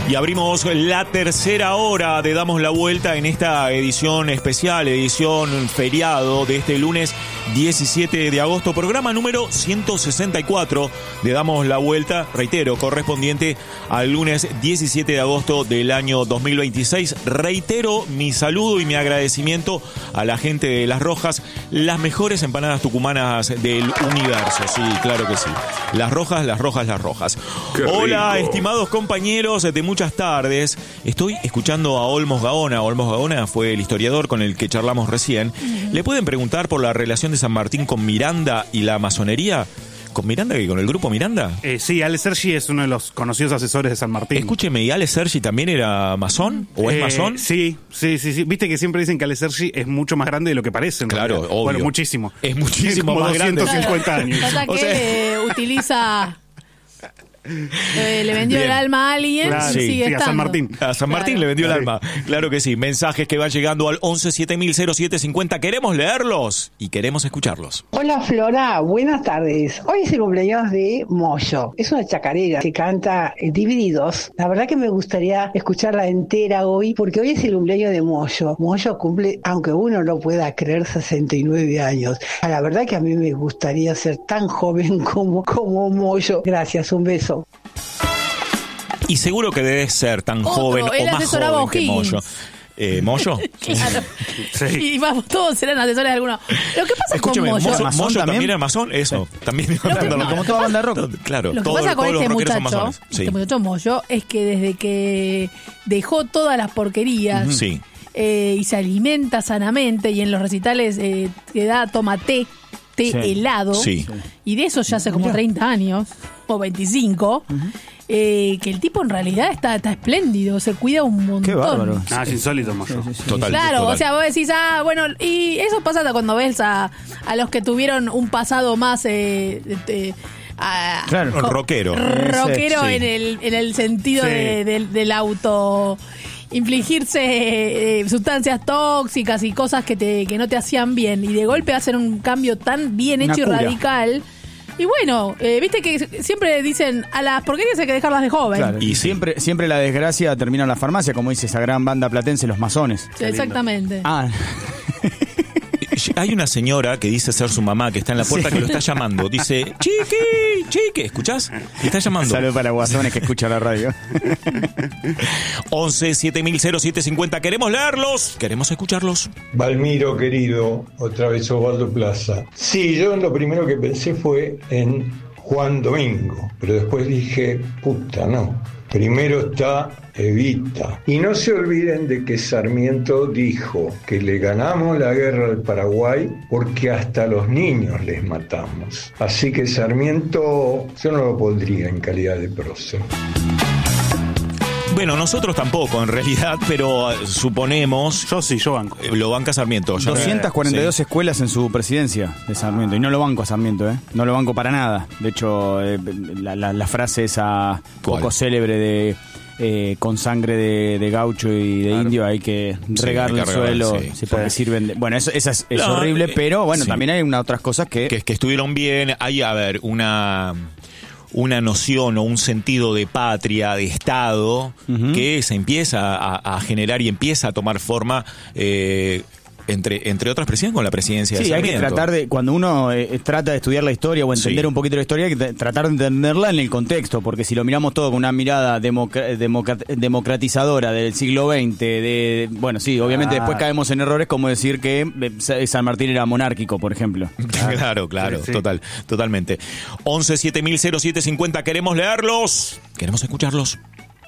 Y abrimos la tercera hora de Damos la Vuelta en esta edición especial, edición feriado de este lunes 17 de agosto, programa número 164 de Damos la Vuelta, reitero, correspondiente al lunes 17 de agosto del año 2026. Reitero mi saludo y mi agradecimiento a la gente de Las Rojas, las mejores empanadas tucumanas del universo, sí, claro que sí. Las Rojas, Las Rojas, Las Rojas. Hola, estimados compañeros de muchas tardes. Estoy escuchando a Olmos Gaona. Olmos Gaona fue el historiador con el que charlamos recién. ¿Le pueden preguntar por la relación de San Martín con Miranda y la masonería? ¿Con Miranda y con el grupo Miranda? Sí, Ale Sergi es uno de los conocidos asesores de San Martín. Escúcheme, ¿y Ale Sergi también era masón? ¿O es masón? Sí. Viste que siempre dicen que Ale Sergi es mucho más grande de lo que parece. Claro, obvio. Bueno, muchísimo. Es muchísimo como más 250 grande. años. Pasa que utiliza... le vendió Bien. el alma a alguien, Claro, y sigue sí, a estando. San Martín. A San Martín Claro. le vendió el Claro. alma. Claro que sí. Mensajes que van llegando al 11-7000-0750. Queremos leerlos y queremos escucharlos. Hola Flora, buenas tardes. Hoy es el cumpleaños de Moyo. Es una chacarera que canta Divididos. La verdad que me gustaría escucharla entera hoy porque hoy es el cumpleaños de Moyo. Moyo cumple, aunque uno no pueda creer, 69 años. La verdad que a mí me gustaría ser tan joven como Moyo. Gracias, un beso. Y seguro que debe ser tan Otro, joven él o más asesoraba joven que O'Higgins. Moyo. ¿Moyo? Claro. Sí. Y vamos, todos serán asesores de alguno. Lo que pasa Escúcheme, con Moyo, Moyo también también era masón, eso. También no. Como toda banda de rock. Claro, lo que todos pasa con los este rockeros son muchacho, masones. Sí. este muchacho Moyo, es que desde que dejó todas las porquerías Sí. y se alimenta sanamente y en los recitales toma té Sí. helado, Sí. y de eso ya hace como 30 años, o 25, que el tipo en realidad está espléndido, se cuida un montón. Qué bárbaro. Es insólito, Moyo. Total. Claro, total. o sea, vos decís, bueno, y eso pasa cuando ves a los que tuvieron un pasado más... Claro. Rockero. rockero Sí. en el sentido Sí. del auto infligirse sustancias tóxicas y cosas que no te hacían bien, y de golpe hacer un cambio tan bien Una hecho y cura. radical. Y bueno, viste que siempre dicen a las porquerías hay que dejarlas de joven. Claro. Y Y sí. siempre la desgracia termina en la farmacia, como dice esa gran banda platense, Los Masones. Sí, exactamente. Ah, Hay una señora que dice ser su mamá, que está en la puerta, que lo está llamando. Dice, chiqui, ¿escuchás? Te está llamando. salud para guasones que escuchan la radio. 11-7000-0750. Queremos leerlos, queremos escucharlos. Valmiro, querido, otra vez Osvaldo Plaza. Sí, yo lo primero que pensé fue en Juan Domingo, pero después dije, puta, no. Primero está Evita. Y no se olviden de que Sarmiento dijo que le ganamos la guerra al Paraguay porque hasta a los niños les matamos. Así que Sarmiento yo no lo pondría en calidad de prócer. Bueno, nosotros tampoco, en realidad, pero suponemos... Yo banco. Lo banca Sarmiento. Ya. 242 Sí. escuelas en su presidencia de Sarmiento. Y no lo banco a Sarmiento, ¿eh? No lo banco para nada. De hecho, la frase esa ¿Cuál? poco célebre de con sangre de gaucho y de indio hay que regarle hay que el suelo. regar, sí. Porque sirven bueno, esa es No, horrible, pero bueno, sí. también hay otras cosas que Que estuvieron bien. Hay, a ver, una noción o un sentido de patria, de Estado, que se empieza a generar y empieza a tomar forma entre otras presiones con la presidencia de sí, hay que Sarmiento. tratar de, cuando uno trata de estudiar la historia o entender Sí. un poquito la historia, hay que tratar de entenderla en el contexto, porque si lo miramos todo con una mirada democratizadora del siglo XX, bueno, sí, obviamente después caemos en errores como decir que San Martín era monárquico, por ejemplo. Claro, Sí. Totalmente. 11-7000-0750. Queremos leerlos, queremos escucharlos.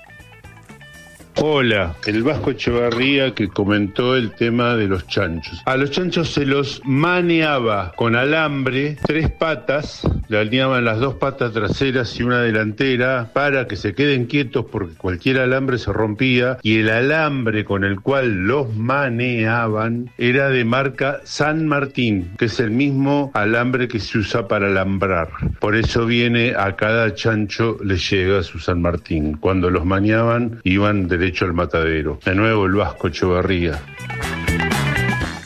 Hola, el Vasco Echevarría que comentó el tema de los chanchos. A los chanchos se los maneaba con alambre, 3 patas, le alineaban las 2 patas traseras y una delantera para que se queden quietos porque cualquier alambre se rompía, y el alambre con el cual los maneaban era de marca San Martín, que es el mismo alambre que se usa para alambrar. Por eso viene a cada chancho le llega su San Martín. Cuando los maneaban iban derecho al matadero. De nuevo el Vasco Echevarría.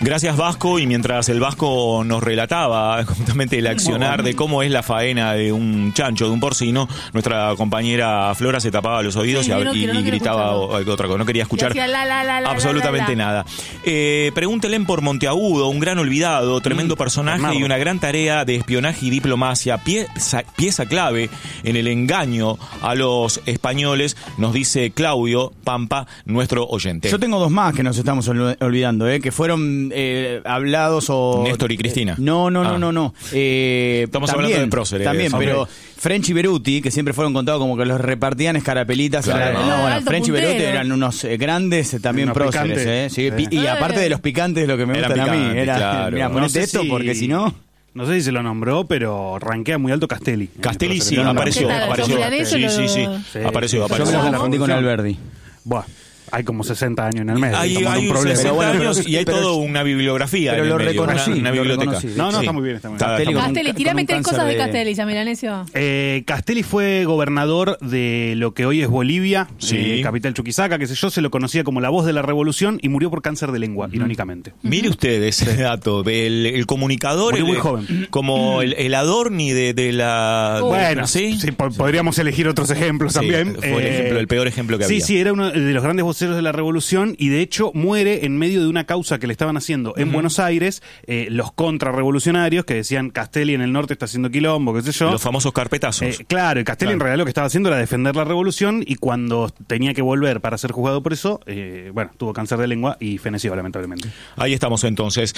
Gracias, Vasco. Y mientras el Vasco nos relataba justamente el accionar de cómo es la faena de un chancho, de un porcino, nuestra compañera Flora se tapaba los oídos y gritaba otra cosa. No quería escuchar absolutamente nada. Pregúntenle por Monteagudo, un gran olvidado, tremendo personaje y una gran tarea de espionaje y diplomacia, pieza clave en el engaño a los españoles, nos dice Claudio Pampa, nuestro oyente. Yo tengo dos más que nos estamos olvidando, que fueron hablados o... Néstor y Cristina. No. Estamos hablando de próceres. También, pero French y Beruti, que siempre fueron contados como que los repartían escarapelitas. Claro. French y Beruti eran unos grandes también unos próceres. Sí. Y aparte de los picantes, lo que me gustan a mí. Mira, ponete esto porque si no... No sé si se lo nombró, pero rankea muy alto Castelli. Castelli sí, apareció. Sí. Apareció. Yo me lo confundí con Alberdi. Buah. Hay como 60 años en el medio. Hay un problema. 60 años y hay toda una bibliografía. Pero en el lo medio, reconocí. Una biblioteca. No, está muy bien. Castelli, tirame 3 cosas de Castelli, ya Milanesio. Castelli fue gobernador de lo que hoy es Bolivia, capital Chuquisaca, qué sé yo, se lo conocía como la voz de la revolución y murió por cáncer de lengua, irónicamente. Mire usted ese dato, el comunicador, murió muy joven. Como el Adorni de la... Bueno, sí, podríamos elegir otros ejemplos también. Fue el peor ejemplo que había. Sí, era uno de los grandes voceros de la revolución y de hecho muere en medio de una causa que le estaban haciendo en Buenos Aires los contrarrevolucionarios que decían Castelli en el norte está haciendo quilombo, qué sé yo. Los famosos carpetazos. Claro, y Castelli en realidad lo que estaba haciendo era defender la revolución y cuando tenía que volver para ser juzgado por eso, tuvo cáncer de lengua y feneció lamentablemente. Ahí estamos entonces.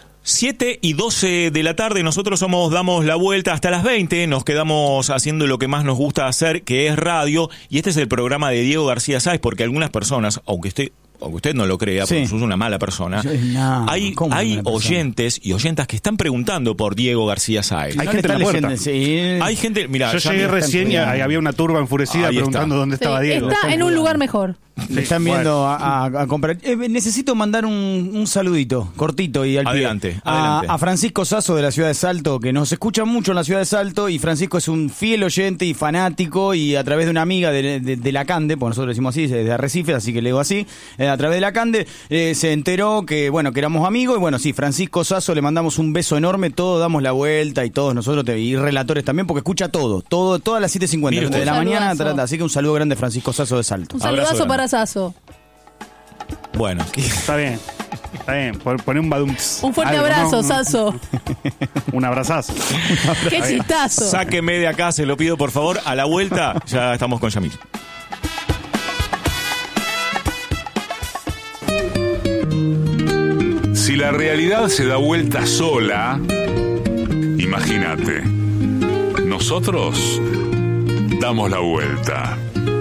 7:12 de la tarde, nosotros damos la vuelta hasta las 20, nos quedamos haciendo lo que más nos gusta hacer, que es radio, y este es el programa de Diego García Sáez, porque algunas personas, aunque usted no lo crea, porque sos una mala persona, hay oyentes y oyentas que están preguntando por Diego García Sáez. Hay gente en la puerta. Hay gente, mira, yo llegué recién y había una turba enfurecida preguntando dónde estaba Diego. Está en un lugar mejor. Le están viendo a comprar. Necesito mandar un saludito, cortito y al pie. Adelante. A Francisco Sasso de la ciudad de Salto, que nos escucha mucho en la ciudad de Salto, y Francisco es un fiel oyente y fanático, y a través de una amiga de la Cande, porque nosotros decimos así, de Arrecife, así que le digo así, a través de la Cande, se enteró que éramos amigos, y sí, Francisco Sasso, le mandamos un beso enorme, todos damos la vuelta, y todos nosotros, y relatores también, porque escucha todas las 7:50 de la mañana, así que un saludo grande a Francisco Sasso de Salto. Un saludazo para Sasso. Bueno, está bien. Poné un badum. Un fuerte abrazo, Sasso. Un abrazazo. Qué chistazo. Sáqueme de acá, se lo pido por favor. A la vuelta ya estamos con Yamil. Si la realidad se da vuelta sola, imagínate, nosotros damos la vuelta.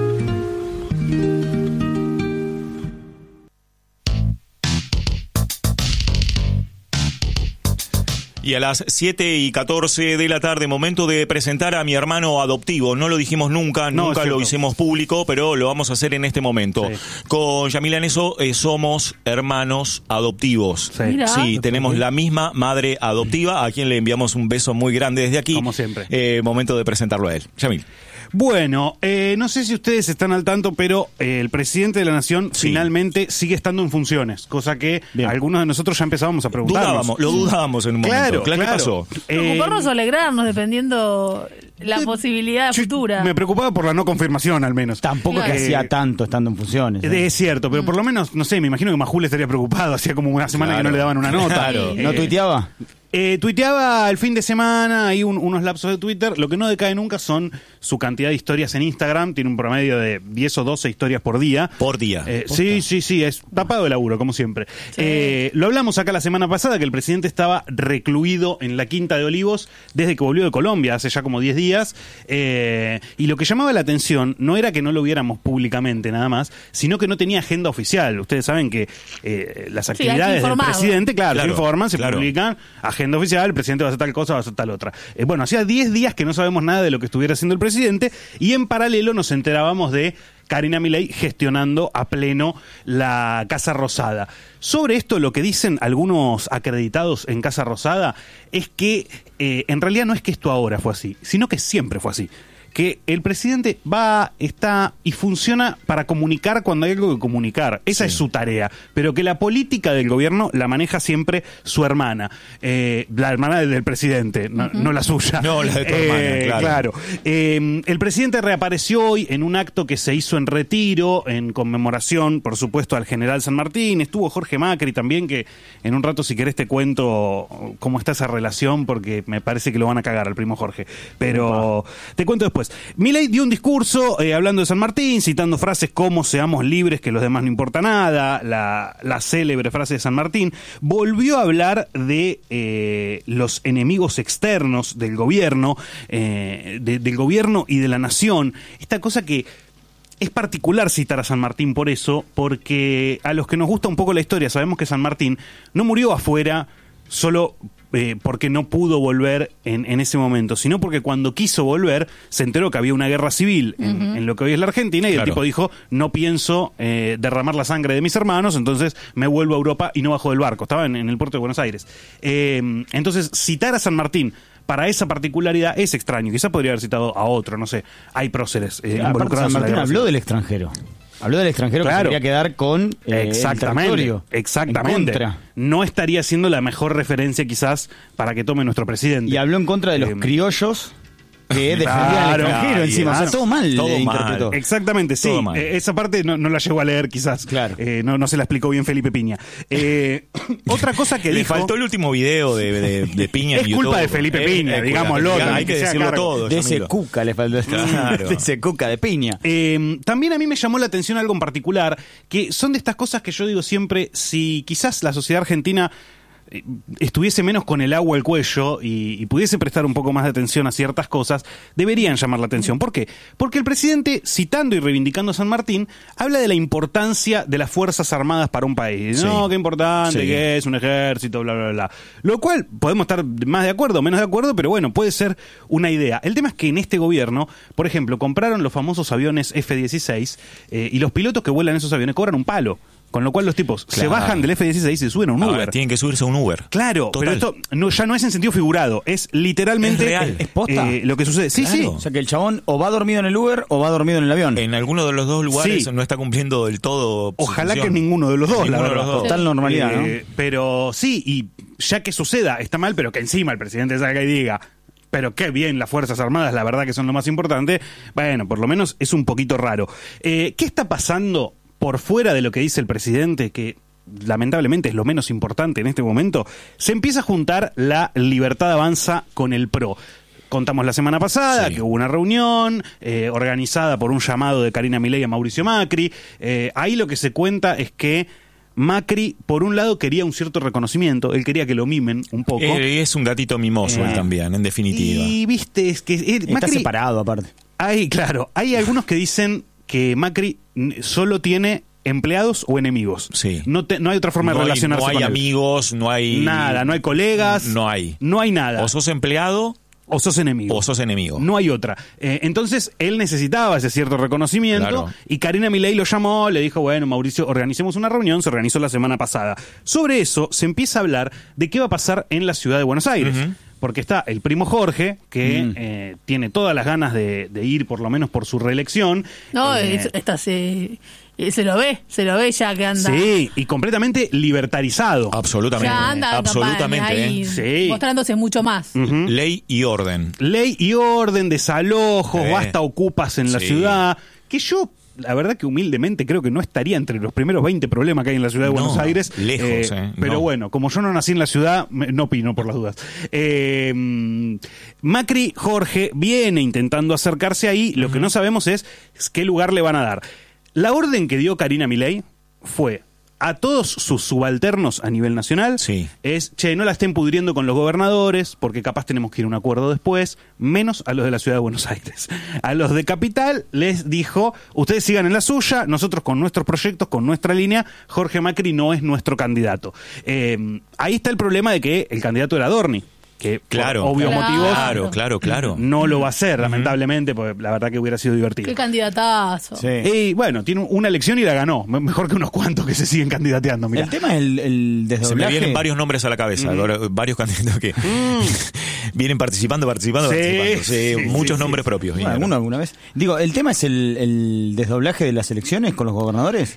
Y a las 7:14 de la tarde, momento de presentar a mi hermano adoptivo. No lo dijimos nunca lo hicimos público, pero lo vamos a hacer en este momento. Sí. Con Yamila Neso somos hermanos adoptivos. Sí, tenemos la misma madre adoptiva, a quien le enviamos un beso muy grande desde aquí. Como siempre. Momento de presentarlo a él. Yamil. Bueno, no sé si ustedes están al tanto, pero el presidente de la Nación finalmente sigue estando en funciones, cosa que algunos de nosotros ya empezábamos a preguntarnos. Lo dudábamos en un momento. Claro. ¿Qué pasó? Preocuparnos o alegrarnos, dependiendo la posibilidad futura. Me preocupaba por la no confirmación, al menos. Tampoco que hacía tanto estando en funciones. Es cierto, pero por lo menos, no sé, me imagino que Majul estaría preocupado. Hacía como una semana que no le daban una nota. Claro. ¿No tuiteaba? Tuiteaba el fin de semana, hay unos lapsos de Twitter. Lo que no decae nunca son su cantidad de historias en Instagram. Tiene un promedio de 10 o 12 historias por día. Sí, es tapado de laburo, como siempre. Sí. Lo hablamos acá la semana pasada, que el presidente estaba recluido en la Quinta de Olivos desde que volvió de Colombia, hace ya como 10 días. Y lo que llamaba la atención no era que no lo viéramos públicamente nada más, sino que no tenía agenda oficial. Ustedes saben que las actividades del presidente, se informan, se publican, agenda oficial, el presidente va a hacer tal cosa, va a hacer tal otra. Hacía 10 días que no sabemos nada de lo que estuviera haciendo el presidente, y en paralelo nos enterábamos de Karina Milei gestionando a pleno la Casa Rosada. Sobre esto, lo que dicen algunos acreditados en Casa Rosada es que en realidad no es que esto ahora fue así, sino que siempre fue así. que el presidente está y funciona para comunicar cuando hay algo que comunicar. Esa es su tarea. Pero que la política del gobierno la maneja siempre su hermana. La hermana del presidente, no la suya. No, la de tu hermana, claro. El presidente reapareció hoy en un acto que se hizo en Retiro, en conmemoración, por supuesto, al general San Martín. Estuvo Jorge Macri también, que en un rato, si querés, te cuento cómo está esa relación, porque me parece que lo van a cagar al primo Jorge. Pero te cuento después. Milei dio un discurso hablando de San Martín, citando frases como seamos libres, que los demás no importa nada, la célebre frase de San Martín. Volvió a hablar de los enemigos externos del gobierno, del gobierno y de la nación. Esta cosa que es particular citar a San Martín por eso, porque a los que nos gusta un poco la historia sabemos que San Martín no murió afuera solo porque no pudo volver en ese momento, sino porque cuando quiso volver se enteró que había una guerra civil en lo que hoy es la Argentina, y el tipo dijo, no pienso derramar la sangre de mis hermanos, entonces me vuelvo a Europa y no bajo del barco. Estaba en el puerto de Buenos Aires. Entonces, citar a San Martín para esa particularidad es extraño. Quizás podría haber citado a otro, no sé. Hay próceres involucrados. San Martín habló del extranjero. Habló del extranjero, claro, que se quería quedar con exactamente. No estaría siendo la mejor referencia quizás para que tome nuestro presidente. Y habló en contra de los criollos que defendían al extranjero encima. O sea, todo mal. Interpretó. Exactamente, sí. Esa parte no la llegó a leer quizás. Claro. No se la explicó bien Felipe Piña. Otra cosa que le dijo... Le faltó el último video de Piña en YouTube. Es culpa de Felipe Piña, digámoslo. Hay que decirlo todo. De ese cuca le faltó. Claro. De ese cuca de Piña. También a mí me llamó la atención algo en particular, que son de estas cosas que yo digo siempre, si quizás la sociedad argentina estuviese menos con el agua al cuello y pudiese prestar un poco más de atención a ciertas cosas, deberían llamar la atención. ¿Por qué? Porque el presidente, citando y reivindicando a San Martín, habla de la importancia de las Fuerzas Armadas para un país. Sí. No, qué importante que es un ejército, bla, bla, bla. Lo cual podemos estar más de acuerdo o menos de acuerdo, pero bueno, puede ser una idea. El tema es que en este gobierno, por ejemplo, compraron los famosos aviones F-16 y los pilotos que vuelan esos aviones cobran un palo. Con lo cual los tipos se bajan del F-16 y se suben a un Uber. Ahora, tienen que subirse a un Uber. Claro, total. Pero esto ya no es en sentido figurado, es literalmente... ¿Es real? ¿Es posta? Lo que sucede. Sí, claro. O sea que el chabón o va dormido en el Uber o va dormido en el avión. En alguno de los dos lugares no está cumpliendo del todo. Ojalá que ninguno de los dos, la verdad. Total normalidad, ¿no? Pero sí, y ya que suceda, está mal, pero que encima el presidente salga y diga... Pero qué bien, las Fuerzas Armadas, la verdad que son lo más importante. Bueno, por lo menos es un poquito raro. ¿Qué está pasando por fuera de lo que dice el presidente, que lamentablemente es lo menos importante en este momento? Se empieza a juntar la Libertad Avanza con el PRO. Contamos la semana pasada que hubo una reunión organizada por un llamado de Karina Milei a Mauricio Macri. Ahí lo que se cuenta es que Macri, por un lado, quería un cierto reconocimiento, él quería que lo mimen un poco. Es un gatito mimoso él también, en definitiva. Y viste, es que Macri está separado aparte. Hay algunos que dicen que Macri solo tiene empleados o enemigos. Sí. No hay otra forma de relacionarse con él. No hay amigos, no hay... Nada, no hay colegas. No hay nada. O sos empleado... O sos enemigo. O sos enemigo. No hay otra. Entonces, él necesitaba ese cierto reconocimiento, claro. Y Karina Milei lo llamó, le dijo, bueno, Mauricio, organicemos una reunión, se organizó la semana pasada. Sobre eso, se empieza a hablar de qué va a pasar en la ciudad de Buenos Aires. Porque está el primo Jorge, que tiene todas las ganas de ir, por lo menos por su reelección. No, se lo ve ya que anda. Sí, y completamente libertarizado. Absolutamente. Ya anda absolutamente. Ahí, mostrándose mucho más. Ley y orden. Ley y orden, desalojos, basta ocupas en la ciudad. Que yo, la verdad que humildemente creo que no estaría entre los primeros 20 problemas que hay en la ciudad de Buenos Aires. Lejos, Pero bueno, como yo no nací en la ciudad, no opino por las dudas. Macri, Jorge, viene intentando acercarse ahí. Lo que no sabemos es qué lugar le van a dar. La orden que dio Karina Milei fue a todos sus subalternos a nivel nacional, es, no la estén pudriendo con los gobernadores, porque capaz tenemos que ir a un acuerdo después, menos a los de la ciudad de Buenos Aires. A los de Capital les dijo, ustedes sigan en la suya, nosotros con nuestros proyectos, con nuestra línea, Jorge Macri no es nuestro candidato. Ahí está el problema de que el candidato era Adorni. que claro, por obvios motivos claro. no lo va a hacer, lamentablemente, porque la verdad que hubiera sido divertido. Qué candidatazo. Sí. Y bueno, tiene una elección y la ganó. Mejor que unos cuantos que se siguen candidateando. Mirá. El tema es el desdoblaje. Se me vienen varios nombres a la cabeza, varios candidatos que vienen participando. Sí, muchos nombres propios. Bueno, alguna vez. Digo, ¿el tema es el desdoblaje de las elecciones con los gobernadores?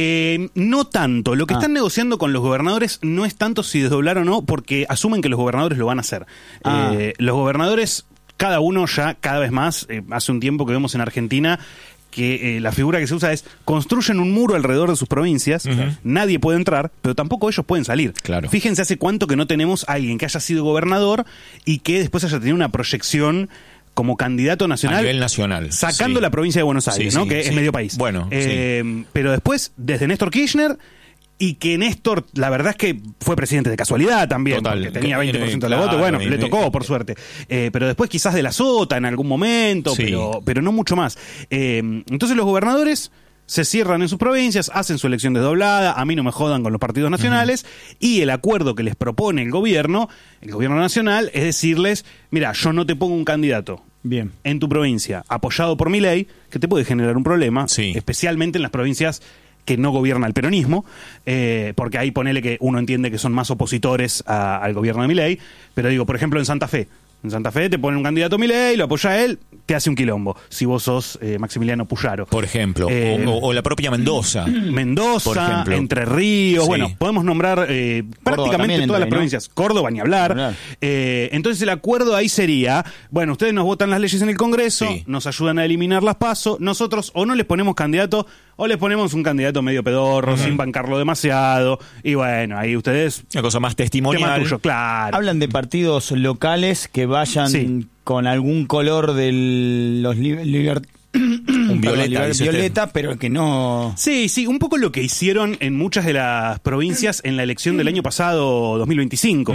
No tanto. Lo que están negociando con los gobernadores no es tanto si desdoblar o no, porque asumen que los gobernadores lo van a hacer. Los gobernadores, cada uno ya cada vez más, hace un tiempo que vemos en Argentina que la figura que se usa es construyen un muro alrededor de sus provincias, nadie puede entrar, pero tampoco ellos pueden salir. Claro. Fíjense hace cuánto que no tenemos a alguien que haya sido gobernador y que después haya tenido una proyección como candidato nacional. A nivel nacional. Sacando la provincia de Buenos Aires, ¿no? Que es medio país. Bueno, pero después, desde Néstor Kirchner, y que Néstor, la verdad es que fue presidente de casualidad también, porque tenía 20% de los votos, bueno, le tocó, por suerte. Pero después quizás de la Sota en algún momento, pero no mucho más. Entonces los gobernadores se cierran en sus provincias, hacen su elección desdoblada, a mí no me jodan con los partidos nacionales, y el acuerdo que les propone el gobierno nacional, es decirles, mira, yo no te pongo un candidato en tu provincia apoyado por Milei, que te puede generar un problema, especialmente en las provincias que no gobierna el peronismo, porque ahí ponele que uno entiende que son más opositores al gobierno de Milei, pero digo, por ejemplo, en Santa Fe. En Santa Fe te ponen un candidato Milei, lo apoya a él, te hace un quilombo, si vos sos Maximiliano Puyaro. Por ejemplo, o la propia Mendoza. Por ejemplo. Entre Ríos, bueno, podemos nombrar prácticamente todas las provincias. Córdoba, ni hablar. Entonces el acuerdo ahí sería, bueno, ustedes nos votan las leyes en el Congreso, nos ayudan a eliminar las PASO, nosotros o no les ponemos candidato, o les ponemos un candidato medio pedorro, sin bancarlo demasiado, y bueno, ahí ustedes... Una cosa más testimonial. Tuyo, claro. Hablan de partidos locales que vayan con algún color de los un violeta, pero que no... Sí, un poco lo que hicieron en muchas de las provincias en la elección del año pasado, 2025,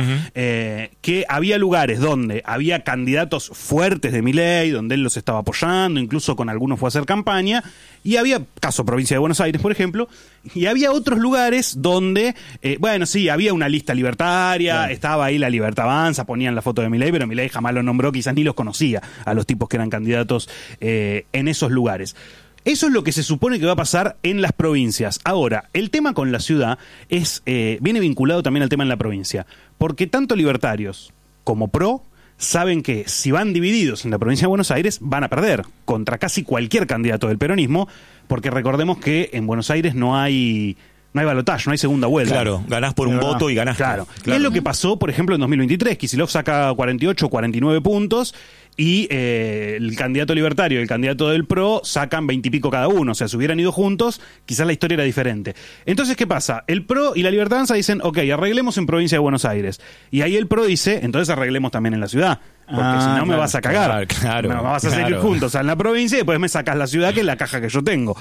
que había lugares donde había candidatos fuertes de Milei, donde él los estaba apoyando, incluso con algunos fue a hacer campaña, y había, caso provincia de Buenos Aires, por ejemplo, y había otros lugares donde, había una lista libertaria, estaba ahí la Libertad Avanza, ponían la foto de Milei, pero Milei jamás lo nombró, quizás ni los conocía a los tipos que eran candidatos en esos lugares. Eso es lo que se supone que va a pasar en las provincias. Ahora, el tema con la ciudad viene vinculado también al tema en la provincia, porque tanto libertarios como PRO saben que si van divididos en la provincia de Buenos Aires van a perder contra casi cualquier candidato del peronismo, porque recordemos que en Buenos Aires no hay balotaje, no hay segunda vuelta. Claro, ganás por un voto y ganás. Claro. ¿Qué es lo que pasó, por ejemplo, en 2023? Kicillof saca 48 o 49 puntos y el candidato libertario y el candidato del PRO sacan 20 y pico cada uno. O sea, si hubieran ido juntos, quizás la historia era diferente. Entonces, ¿qué pasa? El PRO y la Libertad Avanza dicen, ok, arreglemos en provincia de Buenos Aires. Y ahí el PRO dice, entonces arreglemos también en la ciudad. Porque si no me vas a cagar. Me vas a seguir juntos en la provincia y después me sacas la ciudad, que es la caja que yo tengo.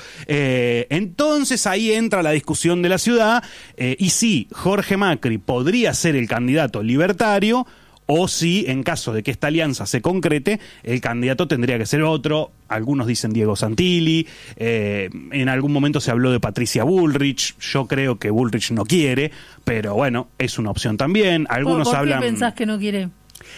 Entonces ahí entra la discusión de la ciudad. Y sí, Jorge Macri podría ser el candidato libertario, o si, en caso de que esta alianza se concrete, el candidato tendría que ser otro. Algunos dicen Diego Santilli, en algún momento se habló de Patricia Bullrich. Yo creo que Bullrich no quiere, pero bueno, es una opción también. Algunos ¿Por hablan... qué pensás que no quiere?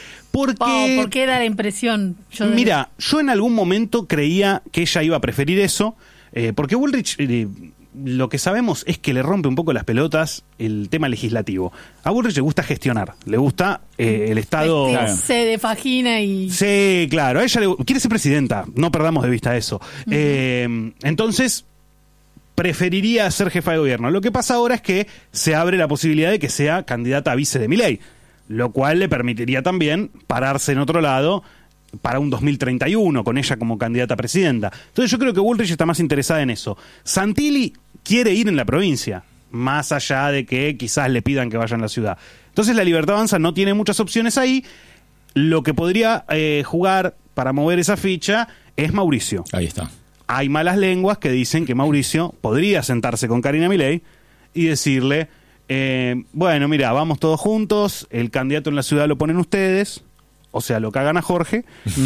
Porque era la impresión. Mira, yo en algún momento creía que ella iba a preferir eso, porque Bullrich, lo que sabemos es que le rompe un poco las pelotas el tema legislativo. A Bullrich le gusta gestionar, le gusta el Estado... Se de fajina y... Sí, claro, a ella quiere ser presidenta, no perdamos de vista eso. Entonces... preferiría ser jefa de gobierno. Lo que pasa ahora es que se abre la posibilidad de que sea candidata a vice de Milei, lo cual le permitiría también pararse en otro lado para un 2031 con ella como candidata a presidenta. Entonces yo creo que Bullrich está más interesada en eso. Santilli quiere ir en la provincia, más allá de que quizás le pidan que vaya en la ciudad. Entonces la Libertad Avanza no tiene muchas opciones ahí. Lo que podría jugar para mover esa ficha es Mauricio. Ahí está. Hay malas lenguas que dicen que Mauricio podría sentarse con Karina Milei y decirle... bueno, mira, vamos todos juntos, el candidato en la ciudad lo ponen ustedes, o sea, lo cagan a Jorge.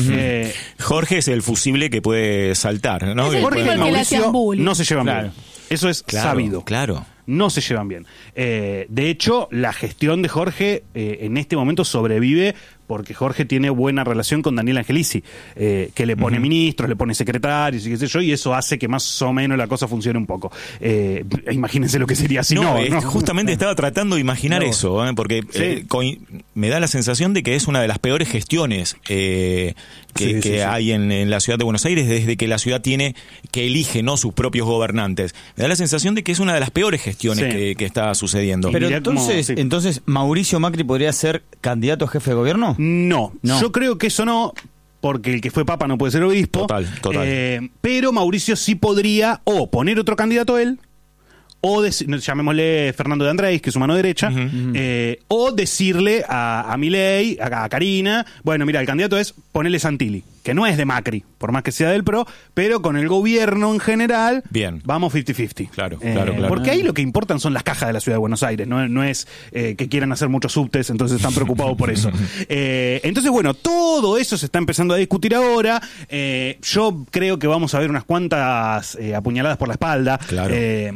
Jorge es el fusible que puede saltar, ¿no? Jorge y Mauricio no se llevan bien. Eso es sabido. Claro. no se llevan bien. De hecho, la gestión de Jorge en este momento sobrevive porque Jorge tiene buena relación con Daniel Angelici, que le pone ministros, le pone secretarios y qué sé yo, y eso hace que más o menos la cosa funcione un poco. Imagínense lo que sería si no. Justamente estaba tratando de imaginar eso, porque me da la sensación de que es una de las peores gestiones que hay en la ciudad de Buenos Aires desde que la ciudad que elige, ¿no?, sus propios gobernantes. Me da la sensación de que es una de las peores gestiones que está sucediendo. Pero entonces, ¿Mauricio Macri podría ser candidato a jefe de gobierno? No, yo creo que eso no, porque el que fue papa no puede ser obispo. Total. Pero Mauricio sí podría o poner otro candidato él, o llamémosle Fernando de Andrés, que es su mano derecha, o decirle a Milei, a Karina, bueno, mira, el candidato es ponerle Santilli, que no es de Macri, por más que sea del PRO, pero con el gobierno en general, vamos 50-50. Claro. Porque ahí lo que importan son las cajas de la ciudad de Buenos Aires, no es que quieran hacer muchos subtes, entonces están preocupados por eso. Entonces, bueno, todo eso se está empezando a discutir ahora. Yo creo que vamos a ver unas cuantas apuñaladas por la espalda. Claro.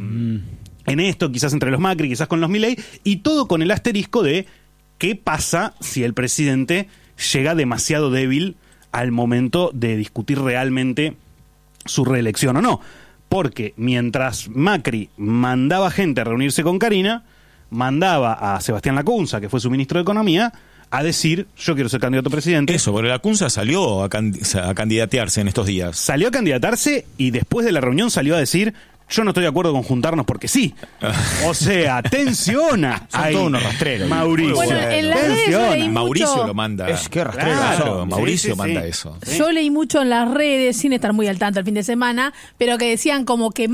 En esto, quizás entre los Macri, quizás con los Milei, y todo con el asterisco de qué pasa si el presidente llega demasiado débil al momento de discutir realmente su reelección o no. Porque mientras Macri mandaba gente a reunirse con Karina, mandaba a Sebastián Lacunza, que fue su ministro de Economía, a decir, yo quiero ser candidato a presidente. Eso, porque Lacunza salió a candidatearse en estos días. Salió a candidatarse y después de la reunión salió a decir, yo no estoy de acuerdo con juntarnos porque sí. O sea, tensiona. Son todos unos rastreros. Mauricio. Bueno, en las redes yo leí Mauricio mucho. lo manda. Es que rastrero. Claro, Mauricio manda eso. Yo leí mucho en las redes, sin estar muy al tanto el fin de semana, pero que decían como que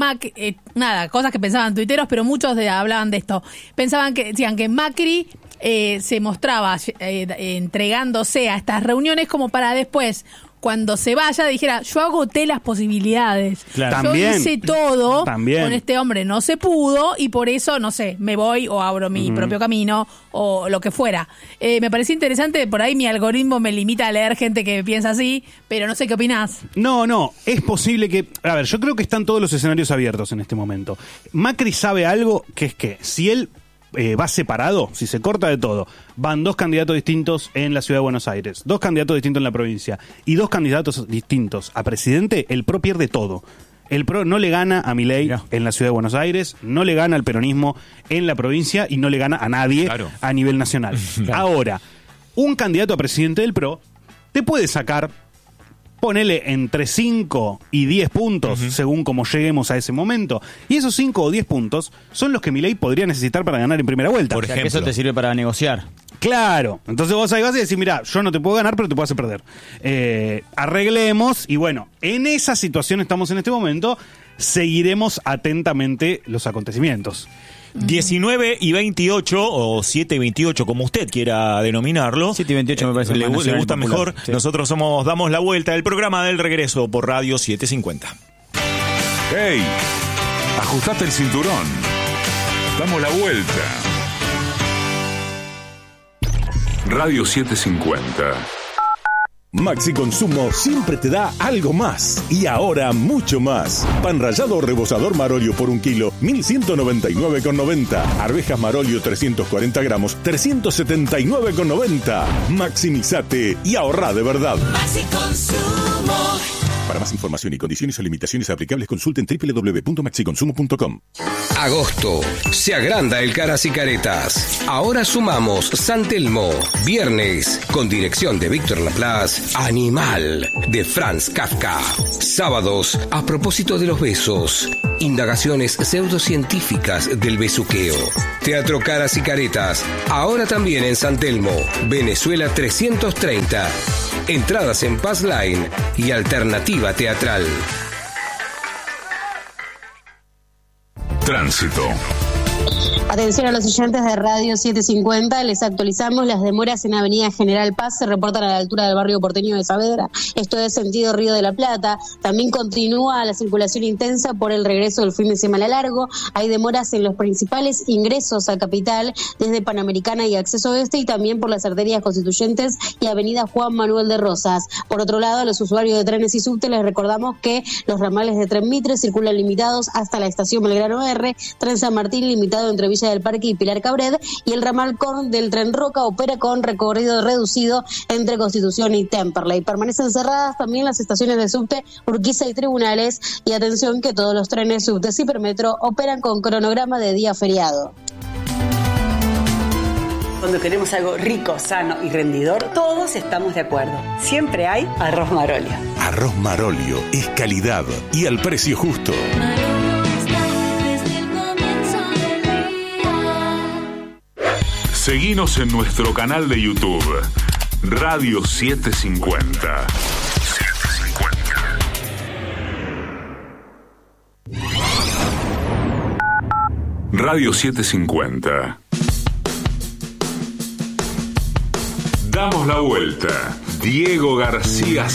cosas que pensaban tuiteros, pero muchos hablaban de esto. Decían que Macri se mostraba entregándose a estas reuniones como para después, cuando se vaya, dijera, yo agoté las posibilidades. Claro. Yo hice todo, con este hombre no se pudo, y por eso, no sé, me voy o abro mi propio camino, o lo que fuera. Me pareció interesante, por ahí mi algoritmo me limita a leer gente que piensa así, pero no sé qué opinás. No, es posible que... A ver, yo creo que están todos los escenarios abiertos en este momento. Macri sabe algo, que es que si él va separado, si se corta de todo, van dos candidatos distintos en la ciudad de Buenos Aires, dos candidatos distintos en la provincia y dos candidatos distintos a presidente, el PRO pierde todo. El PRO no le gana a Milei en la ciudad de Buenos Aires, no le gana al peronismo en la provincia y no le gana a nadie a nivel nacional. Ahora, un candidato a presidente del PRO te puede sacar, ponele entre 5 y 10 puntos, según como lleguemos a ese momento. Y esos 5 o 10 puntos son los que Milei podría necesitar para ganar en primera vuelta. Por ejemplo, que eso te sirve para negociar. Claro. Entonces vos ahí vas a decir, mirá, yo no te puedo ganar, pero te puedo hacer perder. Arreglemos, y bueno, en esa situación estamos en este momento. Seguiremos atentamente los acontecimientos. 19 y 28, o 7 y 28, como usted quiera denominarlo. 7 y 28 me parece le gusta popular, mejor. Sí. Nosotros Damos la Vuelta, el programa del regreso por Radio 750. ¡Hey! Ajustate el cinturón. Damos la vuelta. Radio 750. Maxi Consumo siempre te da algo más. Y ahora mucho más. Pan rallado rebozador Marolio por 1 kilo, 1.199,90. Arvejas Marolio 340 gramos, 379,90. Maximizate y ahorra de verdad. Maxi Consumo. Para más información y condiciones o limitaciones aplicables, consulten www.maxiconsumo.com. Agosto. Se agranda el Caras y Caretas. Ahora sumamos San Telmo. Viernes, con dirección de Víctor Laplace, Animal, de Franz Kafka. Sábados, a propósito de los besos. Indagaciones pseudocientíficas del besuqueo. Teatro Caras y Caretas. Ahora también en San Telmo, Venezuela 330. Entradas en Pass Line y Alternativa Teatral. Tránsito. Atención a los oyentes de Radio 750, les actualizamos las demoras en Avenida General Paz, se reportan a la altura del barrio porteño de Saavedra, esto es sentido Río de la Plata. También continúa la circulación intensa por el regreso del fin de semana largo, hay demoras en los principales ingresos a Capital, desde Panamericana y Acceso Oeste, y también por las arterias Constituyentes y Avenida Juan Manuel de Rosas. Por otro lado, a los usuarios de trenes y subte les recordamos que los ramales de Tren Mitre circulan limitados hasta la estación Belgrano R, Tren San Martín limitado entre Villa del Parque y Pilar Cabred, y el ramal del Tren Roca opera con recorrido reducido entre Constitución y Temperley. Permanecen cerradas también las estaciones de subte Urquiza y Tribunales, y atención que todos los trenes subte y Hipermetro operan con cronograma de día feriado. Cuando queremos algo rico, sano y rendidor, todos estamos de acuerdo. Siempre hay Arroz Marolio. Arroz Marolio es calidad y al precio justo. Seguinos en nuestro canal de YouTube, Radio 750. Radio 750. Damos la vuelta. Diego García